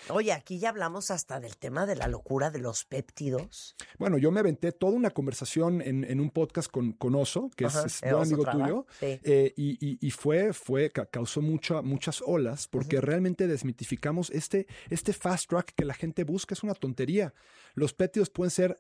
Oye, aquí ya hablamos hasta del tema de la locura de los péptidos. Bueno, yo me aventé toda una conversación en un podcast con Oso, que es buen Oso amigo Traba, tuyo, sí. y causó muchas olas, porque realmente desmitificamos este fast track que la gente busca. Es una tontería. Los péptidos pueden ser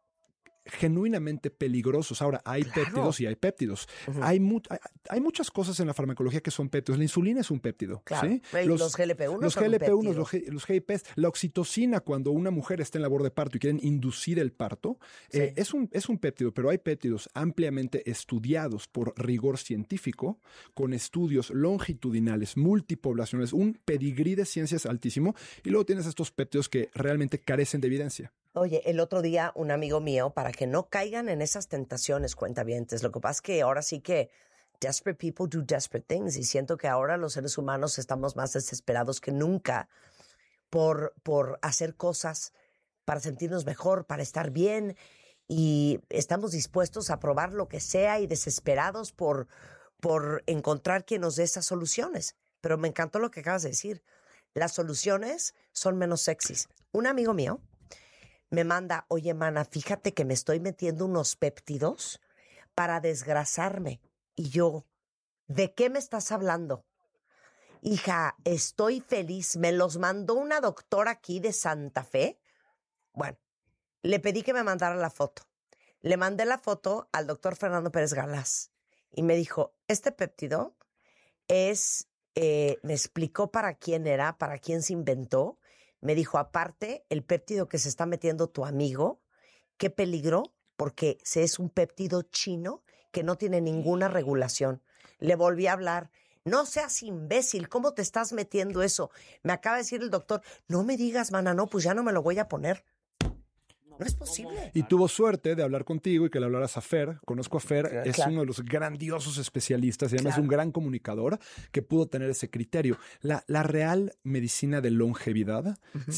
genuinamente peligrosos. Ahora, hay péptidos y hay péptidos. Hay muchas cosas en la farmacología que son péptidos. La insulina es un péptido. Claro. ¿sí? Los GLP-1 los son un GLP-1, péptido. los GIPs, la oxitocina, cuando una mujer está en labor de parto y quieren inducir el parto, Sí. es un péptido, pero hay péptidos ampliamente estudiados por rigor científico, con estudios longitudinales, multipoblacionales, un pedigrí de ciencias altísimo, y luego tienes estos péptidos que realmente carecen de evidencia. Oye, el otro día un amigo mío, para que no caigan en esas tentaciones, cuentavientes, lo que pasa es que ahora sí que desperate people do desperate things, y siento que ahora los seres humanos estamos más desesperados que nunca por hacer cosas para sentirnos mejor, para estar bien, y estamos dispuestos a probar lo que sea y desesperados por encontrar quien nos dé esas soluciones. Pero me encantó lo que acabas de decir. Las soluciones son menos sexys. Un amigo mío me manda, oye, mana, fíjate que me estoy metiendo unos péptidos para desgrasarme. Y yo, ¿de qué me estás hablando? Hija, estoy feliz. Me los mandó una doctora aquí de Santa Fe. Bueno, le pedí que me mandara la foto. Le mandé la foto al doctor Fernando Pérez Galás y me dijo, este péptido es, me explicó para quién era, para quién se inventó. Me dijo, aparte, el péptido que se está metiendo tu amigo, qué peligro, porque es un péptido chino que no tiene ninguna regulación. Le volví a hablar. No seas imbécil, ¿cómo te estás metiendo eso? Me acaba de decir el doctor, no me digas, mana, no, pues ya no me lo voy a poner. No es posible. Y tuvo suerte de hablar contigo y que le hablaras a Fer. Conozco a Fer, Claro. es uno de los grandiosos especialistas y además Claro. es un gran comunicador que pudo tener ese criterio. La real medicina de longevidad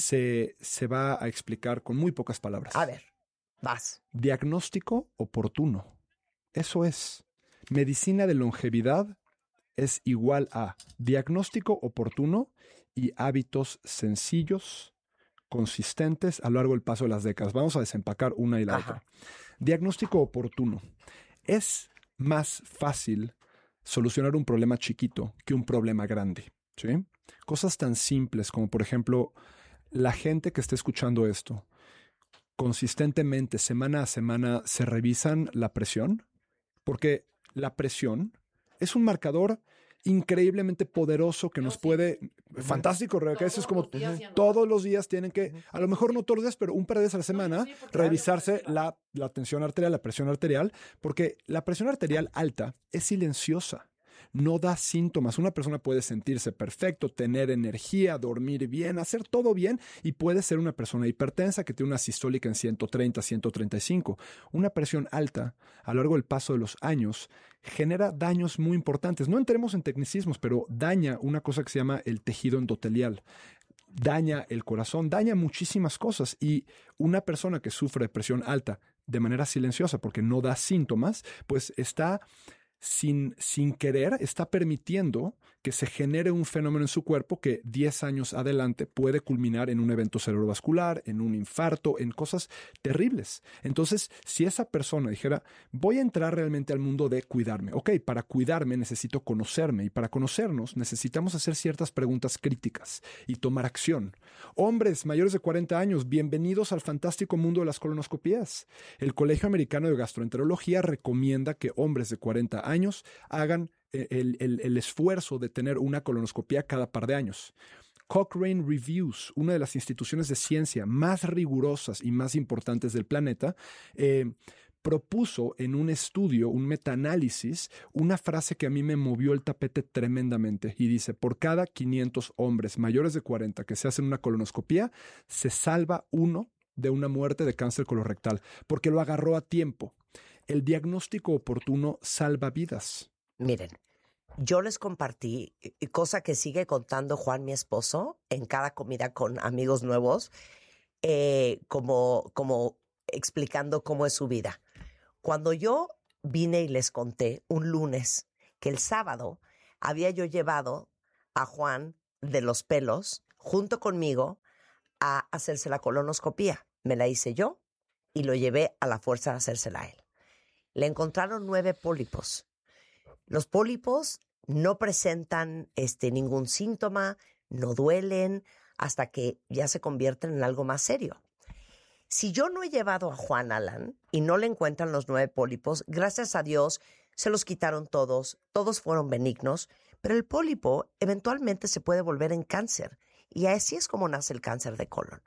se va a explicar con muy pocas palabras. A ver, vas. Diagnóstico oportuno. Eso es. Medicina de longevidad es igual a diagnóstico oportuno y hábitos sencillos, consistentes a lo largo del paso de las décadas. Vamos a desempacar una y la otra. Diagnóstico oportuno. Es más fácil solucionar un problema chiquito que un problema grande. ¿Sí? Cosas tan simples como, por ejemplo, la gente que esté escuchando esto, consistentemente, semana a semana, se revisan la presión, porque la presión es un marcador increíblemente poderoso que nos puede... Fantástico, que eso es como todos los días tienen que, a lo mejor no todos los días, pero un par de veces a la semana, revisarse la tensión arterial, la presión arterial, porque la presión arterial alta es silenciosa. No da síntomas. Una persona puede sentirse perfecto, tener energía, dormir bien, hacer todo bien, y puede ser una persona hipertensa que tiene una sistólica en 130, 135. Una presión alta, a lo largo del paso de los años, genera daños muy importantes. No entremos en tecnicismos, pero daña una cosa que se llama el tejido endotelial. Daña el corazón, daña muchísimas cosas, y una persona que sufre de presión alta de manera silenciosa porque no da síntomas, pues está... Sin querer, está permitiendo que se genere un fenómeno en su cuerpo que 10 años adelante puede culminar en un evento cerebrovascular, en un infarto, en cosas terribles. Entonces, si esa persona dijera, voy a entrar realmente al mundo de cuidarme. Ok, para cuidarme necesito conocerme, y para conocernos necesitamos hacer ciertas preguntas críticas y tomar acción. Hombres mayores de 40 años, bienvenidos al fantástico mundo de las colonoscopías. El Colegio Americano de Gastroenterología recomienda que hombres de 40 años hagan el esfuerzo de tener una colonoscopia cada par de años. Cochrane Reviews, una de las instituciones de ciencia más rigurosas y más importantes del planeta, propuso en un estudio, un metaanálisis, una frase que a mí me movió el tapete tremendamente, y dice, por cada 500 hombres mayores de 40 que se hacen una colonoscopia, se salva uno de una muerte de cáncer colorectal, porque lo agarró a tiempo. El diagnóstico oportuno salva vidas. Miren, yo les compartí, cosa que sigue contando Juan, mi esposo, en cada comida con amigos nuevos, como explicando cómo es su vida. Cuando yo vine y les conté un lunes que el sábado había yo llevado a Juan de los pelos junto conmigo a hacerse la colonoscopía. Me la hice yo y lo llevé a la fuerza a hacérsela a él. Le encontraron 9 pólipos. Los pólipos no presentan ningún síntoma, no duelen, hasta que ya se convierten en algo más serio. Si yo no he llevado a Juan Alan y no le encuentran los 9 pólipos, gracias a Dios se los quitaron todos fueron benignos, pero el pólipo eventualmente se puede volver en cáncer y así es como nace el cáncer de colon.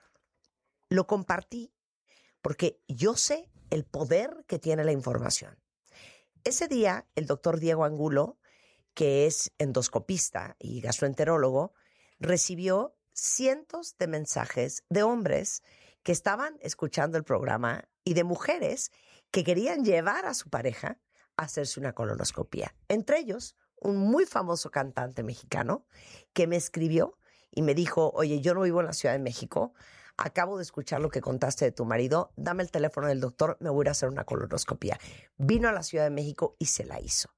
Lo compartí porque yo sé el poder que tiene la información. Ese día, el doctor Diego Angulo, que es endoscopista y gastroenterólogo, recibió cientos de mensajes de hombres que estaban escuchando el programa y de mujeres que querían llevar a su pareja a hacerse una colonoscopia. Entre ellos, un muy famoso cantante mexicano que me escribió y me dijo, oye, yo no vivo en la Ciudad de México, acabo de escuchar lo que contaste de tu marido, dame el teléfono del doctor, me voy a ir a hacer una colonoscopia. Vino a la Ciudad de México y se la hizo.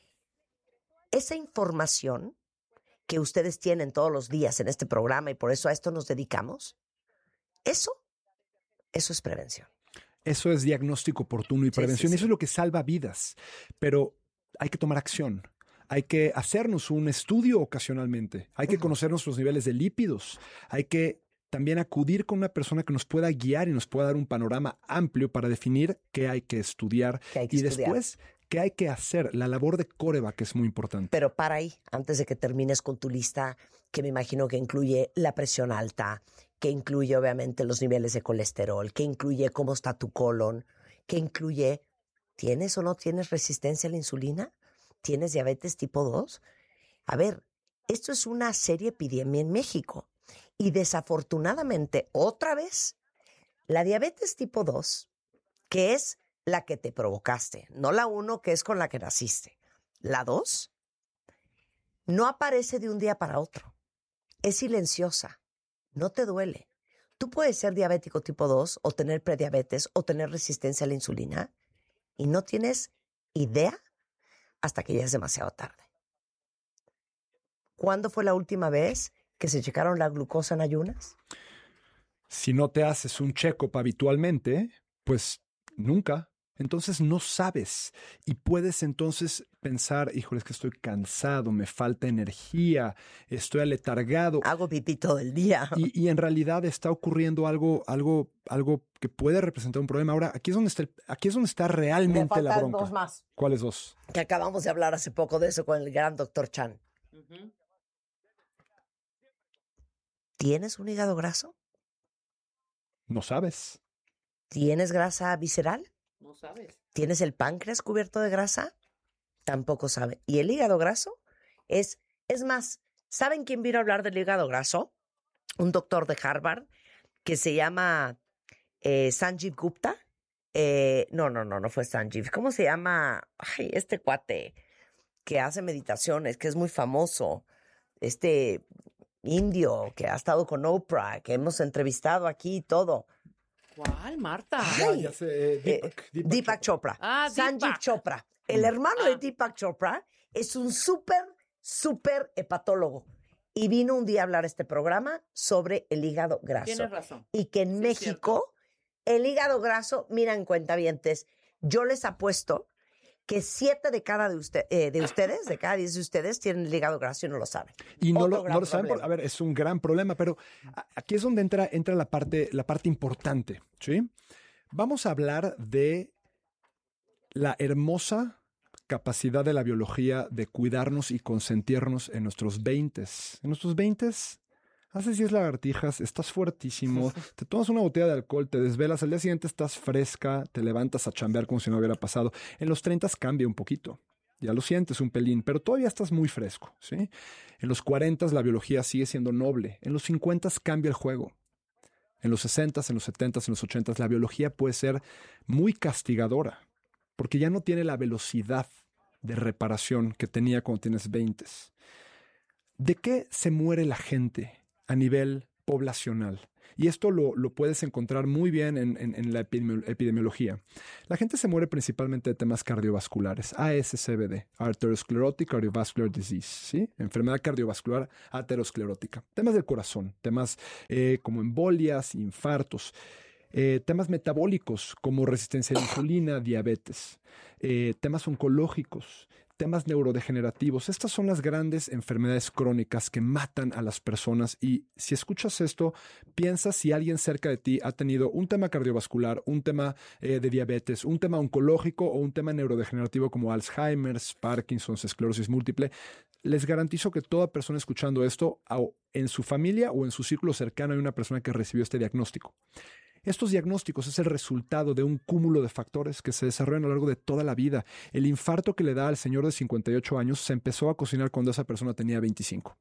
Esa información que ustedes tienen todos los días en este programa y por eso a esto nos dedicamos, eso es prevención. Eso es diagnóstico oportuno y prevención. Sí. Eso es lo que salva vidas. Pero hay que tomar acción. Hay que hacernos un estudio ocasionalmente. Hay que conocer nuestros niveles de lípidos. Hay que también acudir con una persona que nos pueda guiar y nos pueda dar un panorama amplio para definir qué hay que estudiar. Después, qué hay que hacer. La labor de coreback es muy importante. Pero para ahí, antes de que termines con tu lista, que me imagino que incluye la presión alta, que incluye obviamente los niveles de colesterol, que incluye cómo está tu colon, que incluye, ¿tienes o no tienes resistencia a la insulina? ¿Tienes diabetes tipo 2? A ver, esto es una seria epidemia en México. Y desafortunadamente, otra vez, la diabetes tipo 2, que es la que te provocaste, no la 1 que es con la que naciste. La 2 no aparece de un día para otro. Es silenciosa. No te duele. Tú puedes ser diabético tipo 2 o tener prediabetes o tener resistencia a la insulina y no tienes idea hasta que ya es demasiado tarde. ¿Cuándo fue la última vez que se checaron la glucosa en ayunas? Si no te haces un check-up habitualmente, pues nunca. Entonces no sabes y puedes entonces pensar, híjole, es que estoy cansado, me falta energía, estoy aletargado. Hago pipí todo el día. Y en realidad está ocurriendo algo que puede representar un problema. Ahora, aquí es donde está realmente la bronca. 2 más. ¿Cuáles 2? Que acabamos de hablar hace poco de eso con el gran doctor Chan. Uh-huh. ¿Tienes un hígado graso? No sabes. ¿Tienes grasa visceral? No sabes. ¿Tienes el páncreas cubierto de grasa? Tampoco sabe. Y el hígado graso es más, ¿saben quién vino a hablar del hígado graso? Un doctor de Harvard que se llama Sanjeev Gupta. No fue Sanjeev. ¿Cómo se llama? Ay, este cuate que hace meditaciones, que es muy famoso. Este indio que ha estado con Oprah, que hemos entrevistado aquí y todo. ¿Cuál, Marta? Ay, ya sé, Deepak Chopra. Sanjeev Chopra. El hermano de Deepak Chopra es un súper hepatólogo. Y vino un día a hablar a este programa sobre el hígado graso. Tienes razón. Y que en México, el hígado graso, miran cuentavientes, yo les apuesto que 7 de cada 10 de ustedes tienen el hígado graso y no lo saben. Y no lo saben. A ver, es un gran problema, pero aquí es donde entra la parte importante, ¿sí? Vamos a hablar de la hermosa capacidad de la biología de cuidarnos y consentirnos en nuestros 20s. En nuestros 20s haces 10 lagartijas, estás fuertísimo, te tomas una botella de alcohol, te desvelas, al día siguiente estás fresca, te levantas a chambear como si no hubiera pasado. En los 30s cambia un poquito. Ya lo sientes un pelín, pero todavía estás muy fresco, ¿sí? En los 40s la biología sigue siendo noble. En los 50s cambia el juego. En los 60s, en los 70s, en los 80s la biología puede ser muy castigadora porque ya no tiene la velocidad de reparación que tenía cuando tienes 20s. ¿De qué se muere la gente a nivel poblacional. Y esto lo puedes encontrar muy bien en la epidemiología. La gente se muere principalmente de temas cardiovasculares, ASCVD, Atherosclerotic Cardiovascular Disease, ¿sí? Enfermedad cardiovascular aterosclerótica. Temas del corazón, temas como embolias, infartos, temas metabólicos como resistencia a la insulina, diabetes, temas oncológicos, temas neurodegenerativos. Estas son las grandes enfermedades crónicas que matan a las personas, y si escuchas esto, piensa si alguien cerca de ti ha tenido un tema cardiovascular, un tema de diabetes, un tema oncológico o un tema neurodegenerativo como Alzheimer's, Parkinson's, esclerosis múltiple. Les garantizo que toda persona escuchando esto, en su familia o en su círculo cercano, hay una persona que recibió este diagnóstico. Estos diagnósticos es el resultado de un cúmulo de factores que se desarrollan a lo largo de toda la vida. El infarto que le da al señor de 58 años se empezó a cocinar cuando esa persona tenía 25.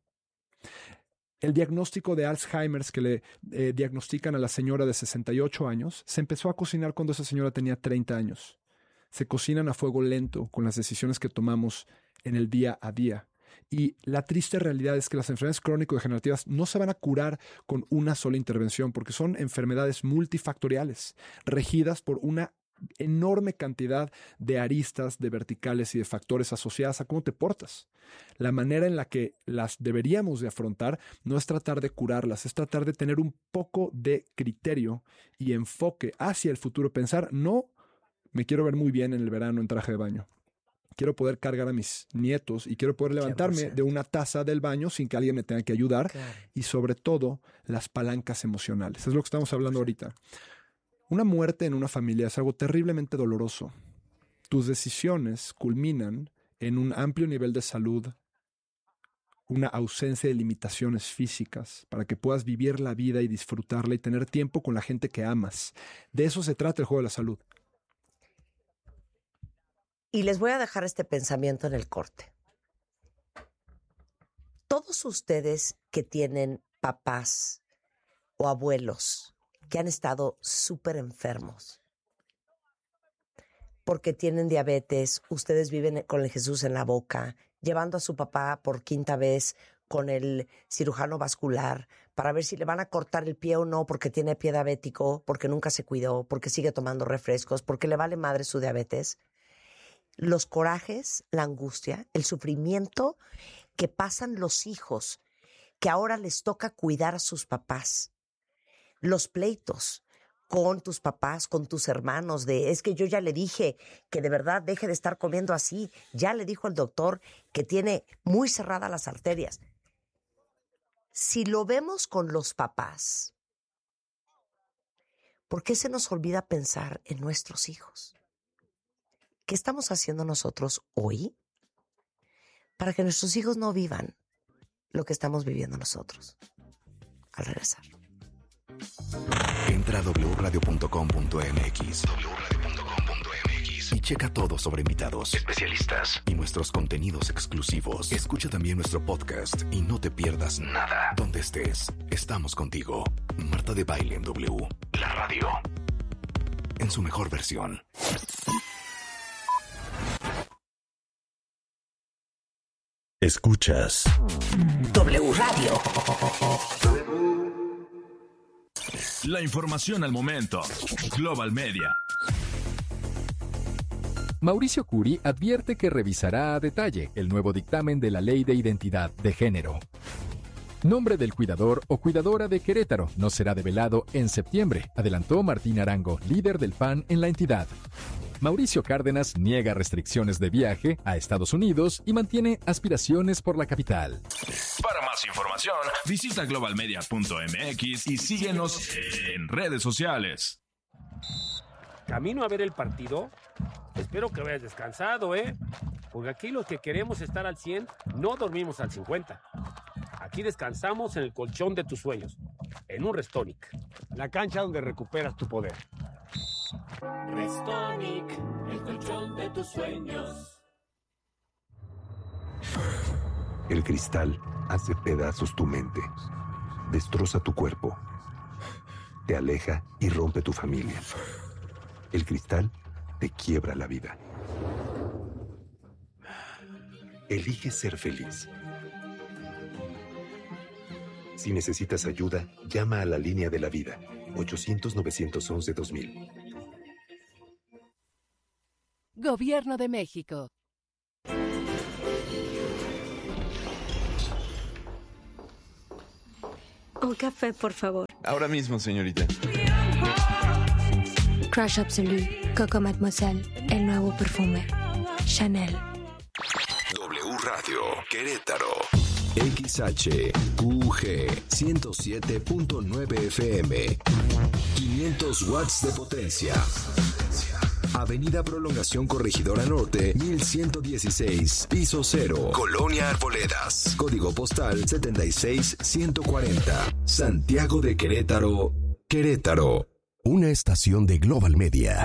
El diagnóstico de Alzheimer's que le diagnostican a la señora de 68 años se empezó a cocinar cuando esa señora tenía 30 años. Se cocinan a fuego lento con las decisiones que tomamos en el día a día. Y la triste realidad es que las enfermedades crónico-degenerativas no se van a curar con una sola intervención, porque son enfermedades multifactoriales, regidas por una enorme cantidad de aristas, de verticales y de factores asociadas a cómo te portas. La manera en la que las deberíamos de afrontar no es tratar de curarlas, es tratar de tener un poco de criterio y enfoque hacia el futuro. Pensar, no me quiero ver muy bien en el verano en traje de baño. Quiero poder cargar a mis nietos y quiero poder levantarme 100%. De una taza del baño sin que alguien me tenga que ayudar. Claro. Y sobre todo, las palancas emocionales. Es lo que estamos hablando ahorita. Una muerte en una familia es algo terriblemente doloroso. Tus decisiones culminan en un amplio nivel de salud, una ausencia de limitaciones físicas para que puedas vivir la vida y disfrutarla y tener tiempo con la gente que amas. De eso se trata el juego de la salud. Y les voy a dejar este pensamiento en el corte. Todos ustedes que tienen papás o abuelos que han estado súper enfermos porque tienen diabetes, ustedes viven con el Jesús en la boca, llevando a su papá por 5ª vez con el cirujano vascular para ver si le van a cortar el pie o no porque tiene pie diabético, porque nunca se cuidó, porque sigue tomando refrescos, porque le vale madre su diabetes. Los corajes, la angustia, el sufrimiento que pasan los hijos, que ahora les toca cuidar a sus papás. Los pleitos con tus papás, con tus hermanos, es que yo ya le dije que de verdad deje de estar comiendo así. Ya le dijo el doctor que tiene muy cerradas las arterias. Si lo vemos con los papás, ¿por qué se nos olvida pensar en nuestros hijos? ¿Qué estamos haciendo nosotros hoy para que nuestros hijos no vivan lo que estamos viviendo nosotros? Al regresar. Entra a wradio.com.mx y checa todo sobre invitados, especialistas y nuestros contenidos exclusivos. Escucha también nuestro podcast y no te pierdas nada. Donde estés, estamos contigo. Marta de Baile en W, la radio, en su mejor versión. Escuchas W Radio. La información al momento. Global Media. Mauricio Curi advierte que revisará a detalle el nuevo dictamen de la Ley de Identidad de Género. Nombre del cuidador o cuidadora de Querétaro no será develado en septiembre, adelantó Martín Arango, líder del PAN en la entidad. Mauricio Cárdenas niega restricciones de viaje a Estados Unidos y mantiene aspiraciones por la capital. Para más información, visita globalmedia.mx y síguenos en redes sociales. Camino a ver el partido. Espero que vayas descansado, porque aquí los que queremos estar al 100 no dormimos al 50. Aquí descansamos en el colchón de tus sueños, en un Restonic, la cancha donde recuperas tu poder. Restonic, el colchón de tus sueños. El cristal hace pedazos tu mente, destroza tu cuerpo, te aleja y rompe tu familia. El cristal te quiebra la vida. Elige ser feliz. Si necesitas ayuda, llama a la línea de la vida, 800-911-2000. Gobierno de México. Un café, por favor. Ahora mismo, señorita. Crush Absolute, Coco Mademoiselle, el nuevo perfume. Chanel. W Radio Querétaro. XHQG 107.9 FM. 500 watts de potencia. Avenida Prolongación Corregidora Norte, 1116, piso 0, Colonia Arboledas. Código postal 76140. Santiago de Querétaro, Querétaro. Una estación de Global Media.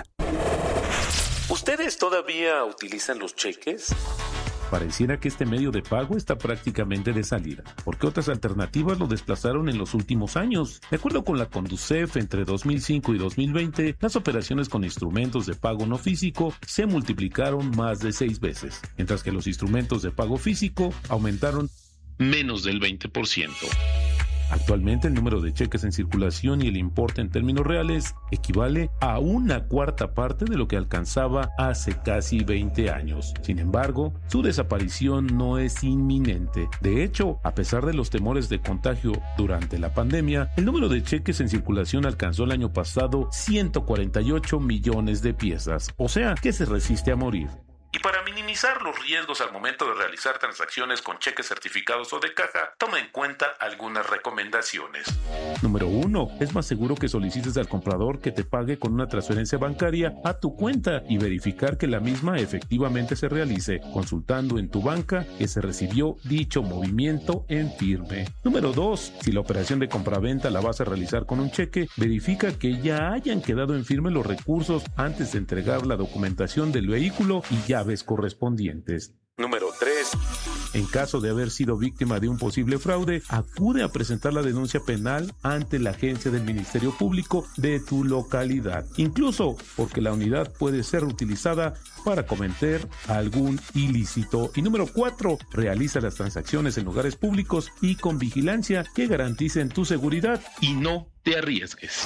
¿Ustedes todavía utilizan los cheques? Pareciera que este medio de pago está prácticamente de salida, porque otras alternativas lo desplazaron en los últimos años. De acuerdo con la Conducef, entre 2005 y 2020, las operaciones con instrumentos de pago no físico se multiplicaron más de 6 veces, mientras que los instrumentos de pago físico aumentaron menos del 20%. Actualmente el número de cheques en circulación y el importe en términos reales equivale a 1/4 parte de lo que alcanzaba hace casi 20 años. Sin embargo, su desaparición no es inminente. De hecho, a pesar de los temores de contagio durante la pandemia, el número de cheques en circulación alcanzó el año pasado 148 millones de piezas, o sea, que se resiste a morir. Y para minimizar los riesgos al momento de realizar transacciones con cheques certificados o de caja, toma en cuenta algunas recomendaciones. Número 1. Es más seguro que solicites al comprador que te pague con una transferencia bancaria a tu cuenta y verificar que la misma efectivamente se realice, consultando en tu banca que se recibió dicho movimiento en firme. Número 2. Si la operación de compraventa la vas a realizar con un cheque, verifica que ya hayan quedado en firme los recursos antes de entregar la documentación del vehículo y llaves correspondientes. Número 3. En caso de haber sido víctima de un posible fraude, acude a presentar la denuncia penal ante la agencia del Ministerio Público de tu localidad, incluso porque la unidad puede ser utilizada para cometer algún ilícito. Y número 4. Realiza las transacciones en lugares públicos y con vigilancia que garanticen tu seguridad y no te arriesgues.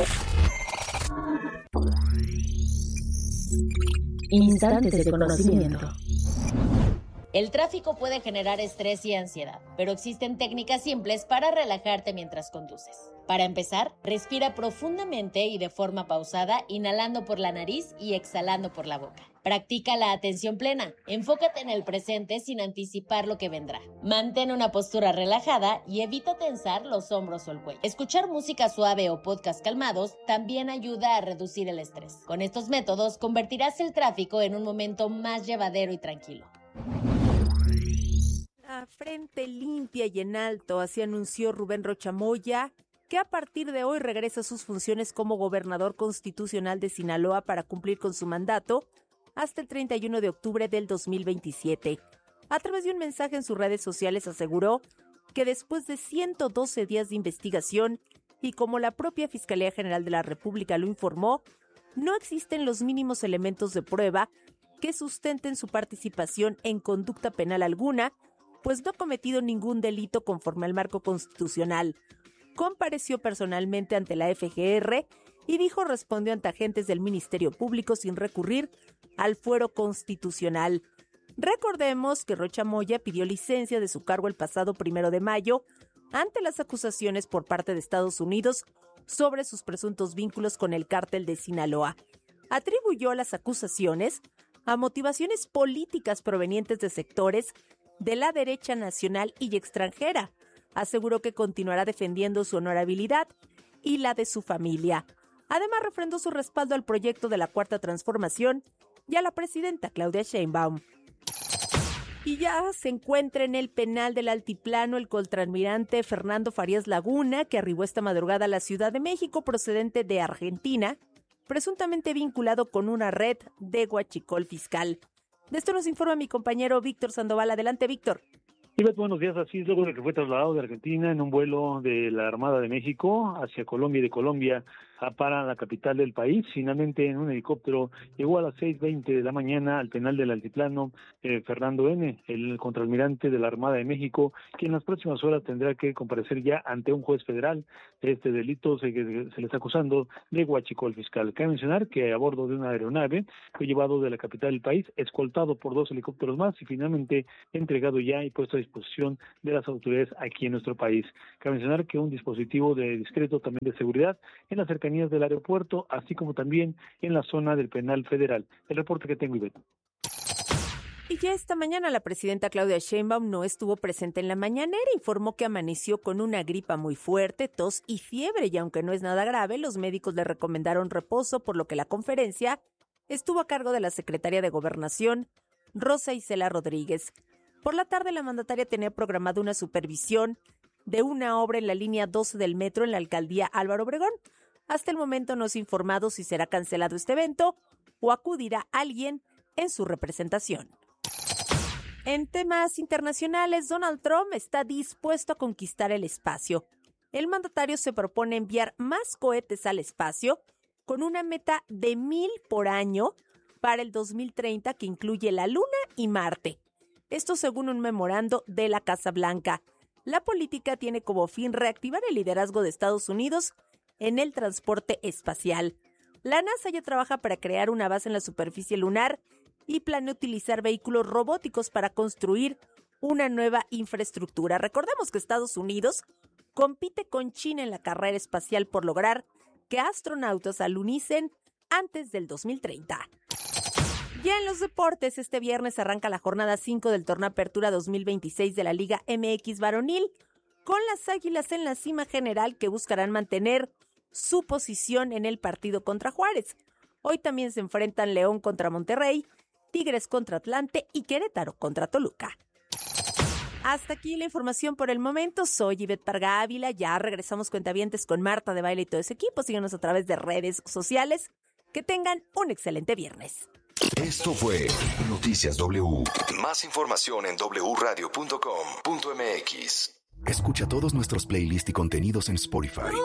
Instantes de conocimiento. El tráfico puede generar estrés y ansiedad, pero existen técnicas simples para relajarte mientras conduces. Para empezar, respira profundamente y de forma pausada, inhalando por la nariz y exhalando por la boca. Practica la atención plena. Enfócate en el presente sin anticipar lo que vendrá. Mantén una postura relajada y evita tensar los hombros o el cuello. Escuchar música suave o podcast calmados también ayuda a reducir el estrés. Con estos métodos convertirás el tráfico en un momento más llevadero y tranquilo. A frente limpia y en alto, así anunció Rubén Rocha Moya, que a partir de hoy regresa a sus funciones como gobernador constitucional de Sinaloa para cumplir con su mandato hasta el 31 de octubre del 2027. A través de un mensaje en sus redes sociales aseguró que después de 112 días de investigación y como la propia Fiscalía General de la República lo informó, no existen los mínimos elementos de prueba que sustenten su participación en conducta penal alguna, pues no ha cometido ningún delito conforme al marco constitucional. Compareció personalmente ante la FGR y dijo respondió ante agentes del Ministerio Público sin recurrir al fuero constitucional. Recordemos que Rocha Moya pidió licencia de su cargo el pasado 1 de mayo ante las acusaciones por parte de Estados Unidos sobre sus presuntos vínculos con el cártel de Sinaloa. Atribuyó las acusaciones a motivaciones políticas provenientes de sectores de la derecha nacional y extranjera. Aseguró que continuará defendiendo su honorabilidad y la de su familia. Además, refrendó su respaldo al proyecto de la Cuarta Transformación y a la presidenta Claudia Sheinbaum. Y ya se encuentra en el penal del Altiplano el contraalmirante Fernando Farías Laguna, que arribó esta madrugada a la Ciudad de México procedente de Argentina, presuntamente vinculado con una red de huachicol fiscal. De esto nos informa mi compañero Víctor Sandoval. Adelante, Víctor. Ivette, buenos días. Así es, luego de que fue trasladado de Argentina en un vuelo de la Armada de México hacia Colombia y de Colombia para la capital del país, finalmente en un helicóptero llegó a las 6:20 de la mañana al penal del Altiplano Fernando N., el contraalmirante de la Armada de México, quien en las próximas horas tendrá que comparecer ya ante un juez federal de este delito que se le está acusando de huachicol fiscal. Cabe mencionar que a bordo de una aeronave fue llevado de la capital del país, escoltado por 2 helicópteros más y finalmente entregado ya y puesto a disposición de las autoridades aquí en nuestro país. Cabe mencionar que un dispositivo de discreto también de seguridad en las cercanías del aeropuerto, así como también en la zona del penal federal. El reporte que tengo, Ivette. Y ya esta mañana la presidenta Claudia Sheinbaum no estuvo presente en la mañanera. Informó que amaneció con una gripa muy fuerte, tos y fiebre, y aunque no es nada grave, los médicos le recomendaron reposo, por lo que la conferencia estuvo a cargo de la secretaria de Gobernación, Rosa Isela Rodríguez. Por la tarde, la mandataria tenía programada una supervisión de una obra en la línea 12 del metro en la alcaldía Álvaro Obregón. Hasta el momento no se ha informado si será cancelado este evento o acudirá alguien en su representación. En temas internacionales, Donald Trump está dispuesto a conquistar el espacio. El mandatario se propone enviar más cohetes al espacio con una meta de 1,000 por año para el 2030 que incluye la Luna y Marte. Esto según un memorando de la Casa Blanca. La política tiene como fin reactivar el liderazgo de Estados Unidos en el transporte espacial. La NASA ya trabaja para crear una base en la superficie lunar y planea utilizar vehículos robóticos para construir una nueva infraestructura. Recordemos que Estados Unidos compite con China en la carrera espacial por lograr que astronautas alunicen antes del 2030. Ya en los deportes, este viernes arranca la jornada 5 del Torneo Apertura 2026 de la Liga MX Varonil, con las Águilas en la cima general que buscarán mantener su posición en el partido contra Juárez. Hoy también se enfrentan León contra Monterrey, Tigres contra Atlante y Querétaro contra Toluca. Hasta aquí la información por el momento. Soy Ivette Parga Ávila. Ya regresamos cuentavientes con Marta de Baile y todo ese equipo. Síganos a través de redes sociales. Que tengan un excelente viernes. Esto fue Noticias W. Más información en wradio.com.mx. Escucha todos nuestros playlists y contenidos en Spotify.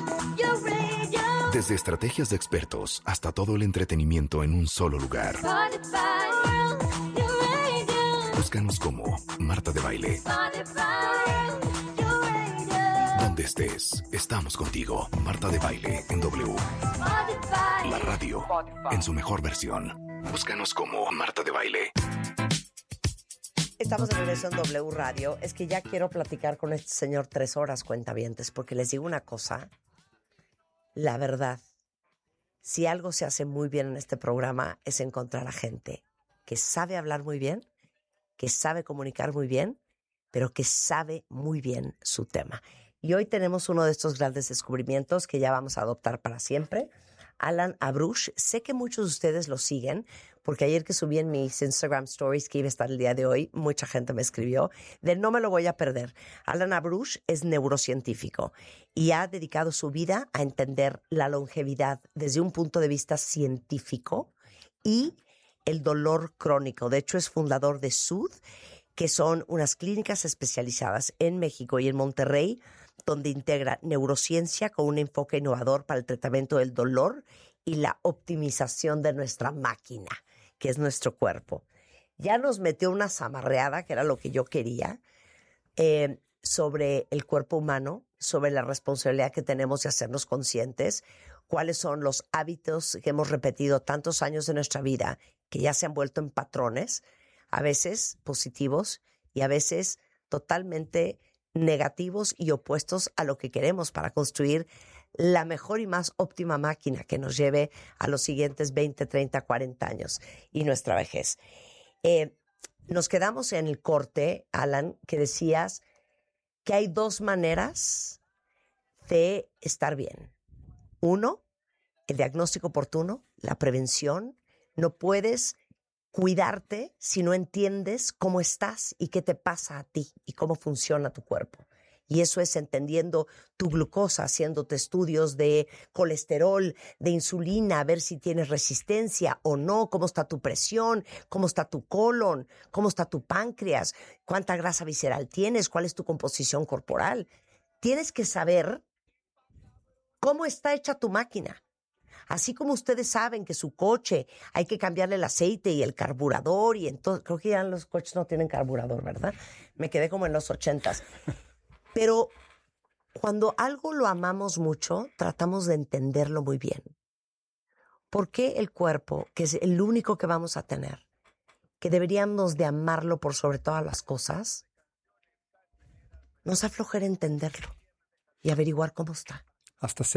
Desde estrategias de expertos hasta todo el entretenimiento en un solo lugar. Búscanos como Marta de Baile. Donde estés, estamos contigo. Marta de Baile en W. La radio en su mejor versión. Búscanos como Marta de Baile. Estamos de regreso en W Radio. Es que ya quiero platicar con este señor 3 horas, cuentavientes, porque les digo una cosa. La verdad, si algo se hace muy bien en este programa es encontrar a gente que sabe hablar muy bien, que sabe comunicar muy bien, pero que sabe muy bien su tema. Y hoy tenemos uno de estos grandes descubrimientos que ya vamos a adoptar para siempre. Alan Abruch. Sé que muchos de ustedes lo siguen, porque ayer que subí en mis Instagram Stories que iba a estar el día de hoy, mucha gente me escribió de no me lo voy a perder. Alan Abruch es neurocientífico y ha dedicado su vida a entender la longevidad desde un punto de vista científico y el dolor crónico. De hecho, es fundador de SUD, que son unas clínicas especializadas en México y en Monterrey, donde integra neurociencia con un enfoque innovador para el tratamiento del dolor y la optimización de nuestra máquina, que es nuestro cuerpo. Ya nos metió una zamarreada, que era lo que yo quería, sobre el cuerpo humano, sobre la responsabilidad que tenemos de hacernos conscientes, cuáles son los hábitos que hemos repetido tantos años de nuestra vida, que ya se han vuelto en patrones, a veces positivos y a veces totalmente negativos y opuestos a lo que queremos para construir la mejor y más óptima máquina que nos lleve a los siguientes 20, 30, 40 años y nuestra vejez. Nos quedamos en el corte, Alan, que decías que hay 2 maneras de estar bien. 1, el diagnóstico oportuno, la prevención. No puedes cuidarte si no entiendes cómo estás y qué te pasa a ti y cómo funciona tu cuerpo. Y eso es entendiendo tu glucosa, haciéndote estudios de colesterol, de insulina, a ver si tienes resistencia o no, cómo está tu presión, cómo está tu colon, cómo está tu páncreas, cuánta grasa visceral tienes, cuál es tu composición corporal. Tienes que saber cómo está hecha tu máquina. Así como ustedes saben que su coche hay que cambiarle el aceite y el carburador y entonces, creo que ya los coches no tienen carburador, ¿verdad? Me quedé como en los 80s. Pero cuando algo lo amamos mucho, tratamos de entenderlo muy bien. ¿Por qué el cuerpo, que es el único que vamos a tener, que deberíamos de amarlo por sobre todas las cosas, nos da flojera entenderlo y averiguar cómo está? Hasta